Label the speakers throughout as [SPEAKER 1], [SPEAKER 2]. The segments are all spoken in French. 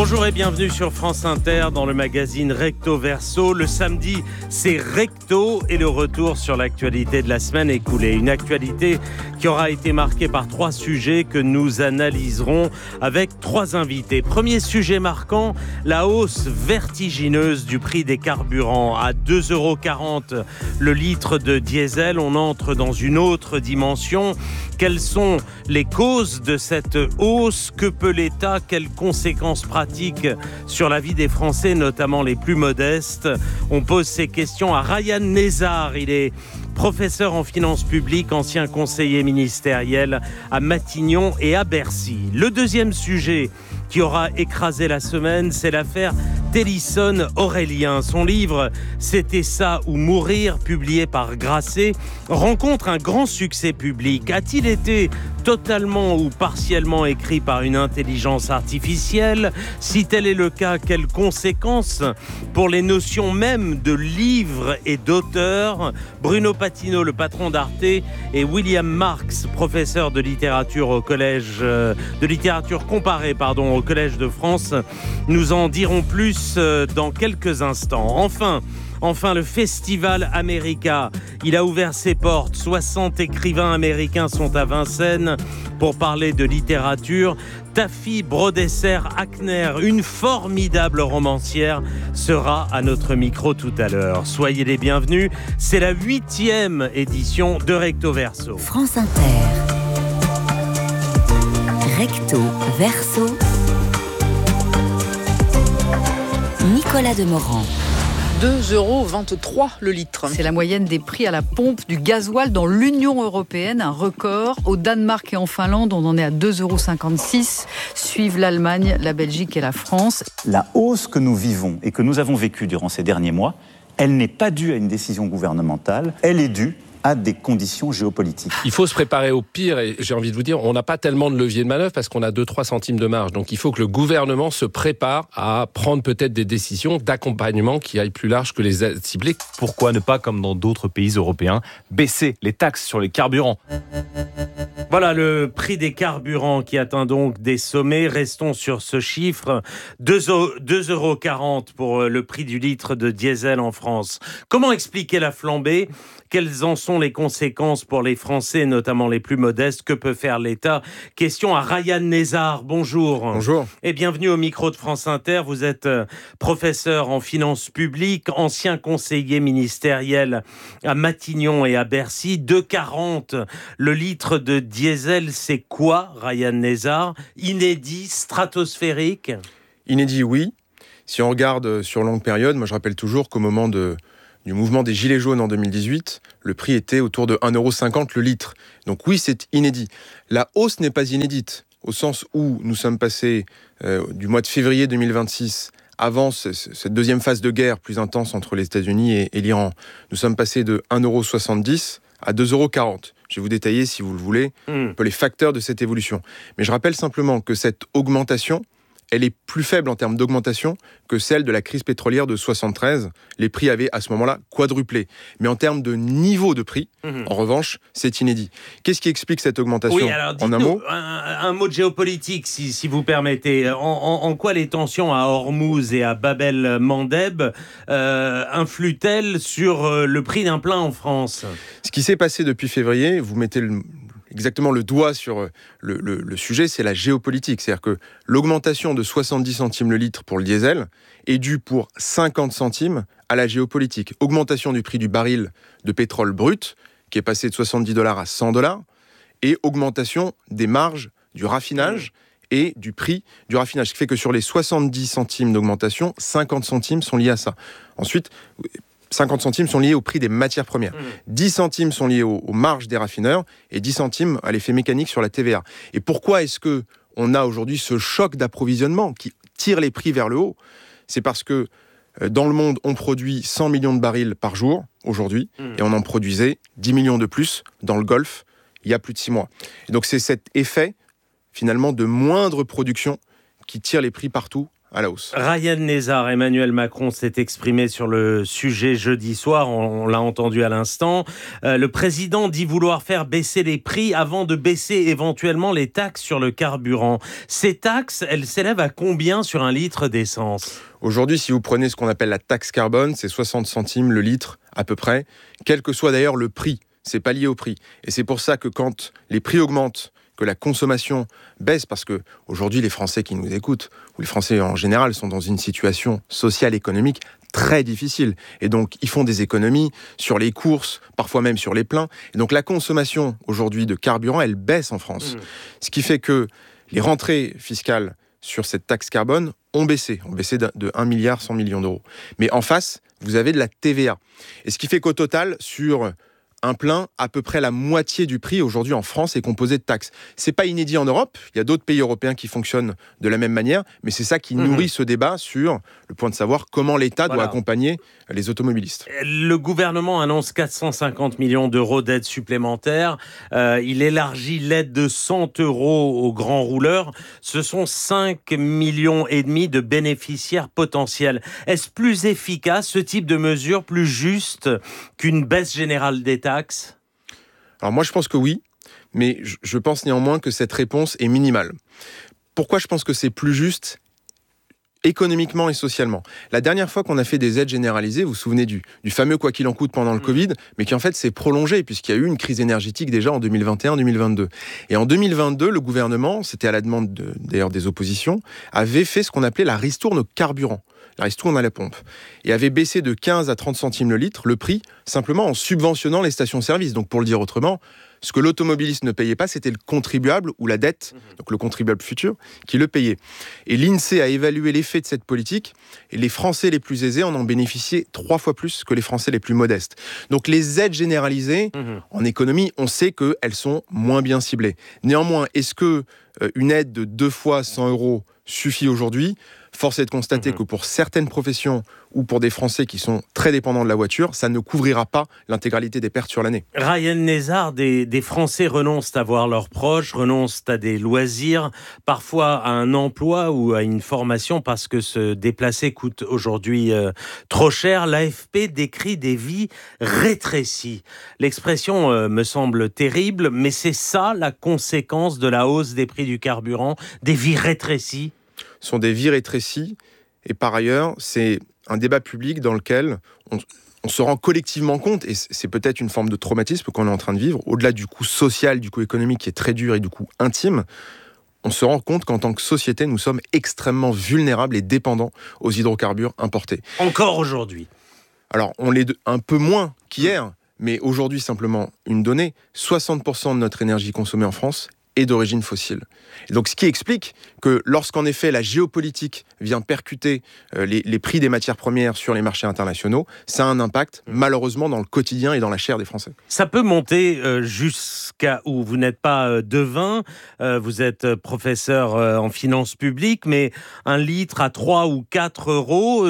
[SPEAKER 1] Bonjour et bienvenue sur France Inter dans le magazine Recto Verso. Le samedi, c'est Recto et le retour sur l'actualité de la semaine écoulée. Une actualité qui aura été marquée par 3 sujets que nous analyserons avec 3 invités. Premier sujet marquant, la hausse vertigineuse du prix des carburants à 2,40 € le litre de diesel. On entre dans une autre dimension. Quelles sont les causes de cette hausse? Que peut l'État? Quelles conséquences pratiques sur la vie des Français, notamment les plus modestes? On pose ces questions à Ryan Nezar. Il est professeur en finances publiques, ancien conseiller ministériel à Matignon et à Bercy. Le deuxième sujet qui aura écrasé la semaine, c'est l'affaire Télisson-Aurélien. Son livre « C'était ça ou mourir », publié par Grasset, rencontre un grand succès public. A-t-il été totalement ou partiellement écrit par une intelligence artificielle? Si tel est le cas, quelles conséquences pour les notions même de livre et d'auteur? Bruno Patino, le patron d'Arte, et William Marx, professeur de littérature au collège de littérature comparée, au Collège de France, nous en diront plus dans quelques instants. Enfin, le Festival America, il a ouvert ses portes. 60 écrivains américains sont à Vincennes pour parler de littérature. Taffy Brodesser-Akner, une formidable romancière, sera à notre micro tout à l'heure. Soyez les bienvenus. C'est la 8e édition de Recto Verso.
[SPEAKER 2] France Inter. Recto Verso. Nicolas Demorand.
[SPEAKER 3] 2,23 € le litre.
[SPEAKER 4] C'est la moyenne des prix à la pompe du gasoil dans l'Union européenne, un record. Au Danemark et en Finlande, on en est à 2,56 €. Suivent l'Allemagne, la Belgique et la France.
[SPEAKER 5] La hausse que nous vivons et que nous avons vécue durant ces derniers mois, elle n'est pas due à une décision gouvernementale, elle est due à des conditions géopolitiques.
[SPEAKER 6] Il faut se préparer au pire et j'ai envie de vous dire, on n'a pas tellement de levier de manœuvre parce qu'on a 2-3 centimes de marge. Donc il faut que le gouvernement se prépare à prendre peut-être des décisions d'accompagnement qui aillent plus large que les aides ciblées.
[SPEAKER 7] Pourquoi ne pas, comme dans d'autres pays européens, baisser les taxes sur les carburants ?
[SPEAKER 1] Voilà le prix des carburants qui atteint donc des sommets. Restons sur ce chiffre. 2,40 € pour le prix du litre de diesel en France. Comment expliquer la flambée ? Quelles en sont les conséquences pour les Français, notamment les plus modestes? Que peut faire l'État? Question à Ryan Nezar. Bonjour.
[SPEAKER 6] Bonjour.
[SPEAKER 1] Et bienvenue au micro de France Inter. Vous êtes professeur en finances publiques, ancien conseiller ministériel à Matignon et à Bercy. 2,40 € le litre de diesel, c'est quoi, Ryan Nezar? Inédit, stratosphérique?
[SPEAKER 8] Inédit, oui. Si on regarde sur longue période, moi je rappelle toujours qu'au moment du mouvement des Gilets jaunes en 2018, le prix était autour de 1,50 € le litre. Donc oui, c'est inédit. La hausse n'est pas inédite, au sens où nous sommes passés du mois de février 2026, avant cette deuxième phase de guerre plus intense entre les États-Unis et l'Iran. Nous sommes passés de 1,70 € à 2,40 €. Je vais vous détailler, si vous le voulez, un peu les facteurs de cette évolution. Mais je rappelle simplement que cette augmentation, elle est plus faible en termes d'augmentation que celle de la crise pétrolière de 73. Les prix avaient à ce moment-là quadruplé. Mais en termes de niveau de prix, en revanche, c'est inédit. Qu'est-ce qui explique cette augmentation?
[SPEAKER 1] Oui, alors
[SPEAKER 8] en un mot,
[SPEAKER 1] un mot de géopolitique, si vous permettez. En quoi les tensions à Hormuz et à Bab-el-Mandeb influent-elles sur le prix d'un plein en France?
[SPEAKER 8] Ce qui s'est passé depuis février, vous mettez exactement le doigt sur le sujet, c'est la géopolitique. C'est-à-dire que l'augmentation de 70 centimes le litre pour le diesel est due pour 50 centimes à la géopolitique. Augmentation du prix du baril de pétrole brut, qui est passé de 70 $ à 100 $, et augmentation des marges du raffinage et du prix du raffinage. Ce qui fait que sur les 70 centimes d'augmentation, 50 centimes sont liés à ça. Ensuite, 50 centimes sont liés au prix des matières premières. 10 centimes sont liés aux marges des raffineurs et 10 centimes à l'effet mécanique sur la TVA. Et pourquoi est-ce qu'on a aujourd'hui ce choc d'approvisionnement qui tire les prix vers le haut? C'est parce que dans le monde, on produit 100 millions de barils par jour aujourd'hui et on en produisait 10 millions de plus dans le Golfe il y a plus de 6 mois. Et donc c'est cet effet finalement de moindre production qui tire les prix partout à la hausse.
[SPEAKER 1] Ryan Nezar, Emmanuel Macron s'est exprimé sur le sujet jeudi soir, on l'a entendu à l'instant. Le président dit vouloir faire baisser les prix avant de baisser éventuellement les taxes sur le carburant. Ces taxes, elles s'élèvent à combien sur un litre d'essence ?
[SPEAKER 8] Aujourd'hui, si vous prenez ce qu'on appelle la taxe carbone, c'est 60 centimes le litre à peu près, quel que soit d'ailleurs le prix. C'est pas lié au prix. Et c'est pour ça que quand les prix augmentent, que la consommation baisse, parce que aujourd'hui les Français qui nous écoutent, ou les Français en général, sont dans une situation sociale, économique très difficile. Et donc ils font des économies sur les courses, parfois même sur les pleins. Et donc la consommation aujourd'hui de carburant, elle baisse en France. Ce qui fait que les rentrées fiscales sur cette taxe carbone ont baissé de 1 milliard 100 millions d'euros. Mais en face, vous avez de la TVA. Et ce qui fait qu'au total, sur un plein, à peu près la moitié du prix aujourd'hui en France est composé de taxes. C'est pas inédit en Europe. Il y a d'autres pays européens qui fonctionnent de la même manière, mais c'est ça qui nourrit ce débat sur le point de savoir comment l'État doit accompagner les automobilistes.
[SPEAKER 1] Le gouvernement annonce 450 millions d'euros d'aide supplémentaire. Il élargit l'aide de 100 euros aux grands rouleurs. Ce sont 5,5 millions de bénéficiaires potentiels. Est-ce plus efficace, ce type de mesure, plus juste qu'une baisse générale des taxes ?
[SPEAKER 8] Alors moi je pense que oui, mais je pense néanmoins que cette réponse est minimale. Pourquoi je pense que c'est plus juste économiquement et socialement ? La dernière fois qu'on a fait des aides généralisées, vous vous souvenez du fameux quoi qu'il en coûte pendant le Covid, mais qui en fait s'est prolongé puisqu'il y a eu une crise énergétique déjà en 2021-2022. Et en 2022, le gouvernement, c'était à la demande d'ailleurs des oppositions, avait fait ce qu'on appelait la ristourne au carburant. La ristourne à la pompe, et avait baissé de 15 à 30 centimes le litre le prix, simplement en subventionnant les stations-service. Donc pour le dire autrement, ce que l'automobiliste ne payait pas, c'était le contribuable ou la dette, donc le contribuable futur, qui le payait. Et l'INSEE a évalué l'effet de cette politique, et les Français les plus aisés en ont bénéficié 3 fois plus que les Français les plus modestes. Donc les aides généralisées, en économie, on sait qu'elles sont moins bien ciblées. Néanmoins, est-ce que une aide de 2 fois 100 euros suffit aujourd'hui ? Force est de constater que pour certaines professions ou pour des Français qui sont très dépendants de la voiture, ça ne couvrira pas l'intégralité des pertes sur l'année.
[SPEAKER 1] Ryan Nezar, des Français renoncent à voir leurs proches, renoncent à des loisirs, parfois à un emploi ou à une formation parce que se déplacer coûte aujourd'hui trop cher. L'AFP décrit des vies rétrécies. L'expression me semble terrible, mais c'est ça la conséquence de la hausse des prix du carburant, des vies rétrécies ?
[SPEAKER 8] Sont des vies rétrécies, et par ailleurs, c'est un débat public dans lequel on se rend collectivement compte, et c'est peut-être une forme de traumatisme qu'on est en train de vivre, au-delà du coût social, du coût économique qui est très dur et du coût intime, on se rend compte qu'en tant que société, nous sommes extrêmement vulnérables et dépendants aux hydrocarbures importés.
[SPEAKER 1] Encore aujourd'hui ?
[SPEAKER 8] Alors, on l'est un peu moins qu'hier, mais aujourd'hui, simplement une donnée, 60% de notre énergie consommée en France est d'origine fossile. Et donc, ce qui explique que lorsqu'en effet la géopolitique vient percuter les prix des matières premières sur les marchés internationaux, ça a un impact malheureusement dans le quotidien et dans la chair des Français.
[SPEAKER 1] Ça peut monter jusqu'à où vous n'êtes pas devin, vous êtes professeur en finances publiques, mais un litre à 3 ou 4 euros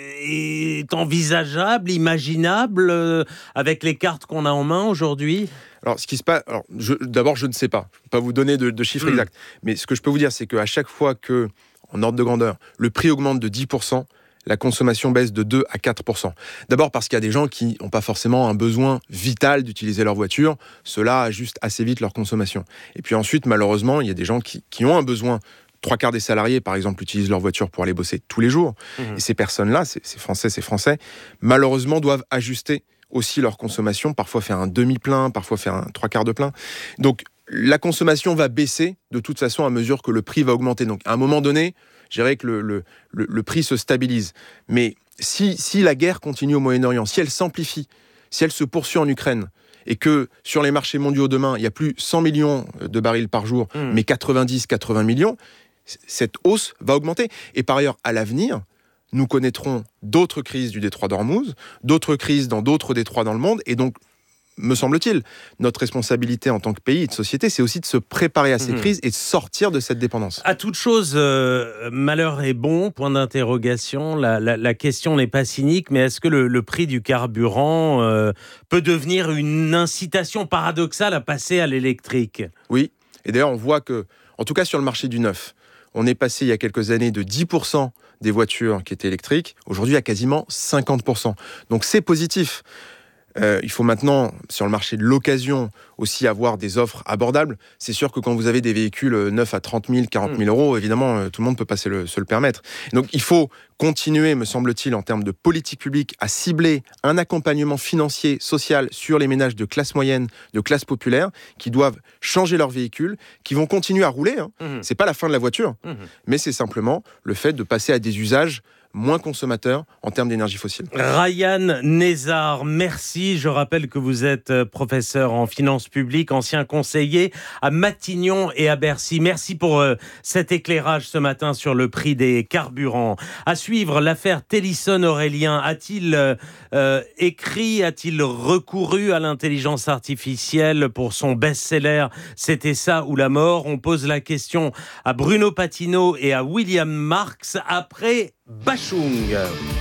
[SPEAKER 1] est envisageable, imaginable avec les cartes qu'on a en main aujourd'hui ?
[SPEAKER 8] Alors, ce qui se passe, d'abord, je ne sais pas. Je ne peux pas vous donner de chiffres exacts. Mais ce que je peux vous dire, c'est qu'à chaque fois que, en ordre de grandeur, le prix augmente de 10%, la consommation baisse de 2 à 4%. D'abord parce qu'il y a des gens qui n'ont pas forcément un besoin vital d'utiliser leur voiture. Cela ajustent assez vite leur consommation. Et puis ensuite, malheureusement, il y a des gens qui ont un besoin. 3/4 des salariés, par exemple, utilisent leur voiture pour aller bosser tous les jours. Et ces personnes-là, ces Français, malheureusement, doivent ajuster aussi leur consommation, parfois faire un demi-plein, parfois faire un 3/4 de plein. Donc, la consommation va baisser de toute façon à mesure que le prix va augmenter. Donc, à un moment donné, je dirais que le prix se stabilise. Mais si la guerre continue au Moyen-Orient, si elle s'amplifie, si elle se poursuit en Ukraine, et que sur les marchés mondiaux demain, il n'y a plus 100 millions de barils par jour, mais 80 millions, cette hausse va augmenter. Et par ailleurs, à l'avenir, nous connaîtrons d'autres crises du détroit d'Ormuz, d'autres crises dans d'autres détroits dans le monde, et donc, me semble-t-il, notre responsabilité en tant que pays et de société, c'est aussi de se préparer à ces crises et de sortir de cette dépendance.
[SPEAKER 1] À toute chose, malheur est bon, point d'interrogation. La question n'est pas cynique, mais est-ce que le prix du carburant peut devenir une incitation paradoxale à passer à l'électrique ?
[SPEAKER 8] Oui, et d'ailleurs, on voit que, en tout cas sur le marché du neuf, On est passé il y a quelques années de 10% des voitures qui étaient électriques, aujourd'hui à quasiment 50%. Donc c'est positif. Il faut maintenant, sur le marché de l'occasion, aussi avoir des offres abordables. C'est sûr que quand vous avez des véhicules neufs à 30 000, 40 000 euros, évidemment, tout le monde peut pas se le permettre. Donc il faut continuer, me semble-t-il, en termes de politique publique, à cibler un accompagnement financier, social sur les ménages de classe moyenne, de classe populaire, qui doivent changer leur véhicule, qui vont continuer à rouler. C'est pas la fin de la voiture, mais c'est simplement le fait de passer à des usages moins consommateurs en termes d'énergie fossile.
[SPEAKER 1] Ryan Nézard, merci. Je rappelle que vous êtes professeur en finances publiques, ancien conseiller à Matignon et à Bercy. Merci pour cet éclairage ce matin sur le prix des carburants. À suivre, l'affaire Télisson-Aurélien. A-t-il écrit, a-t-il recouru à l'intelligence artificielle pour son best-seller « C'était ça ou la mort ?» On pose la question à Bruno Patino et à William Marx après Bachung.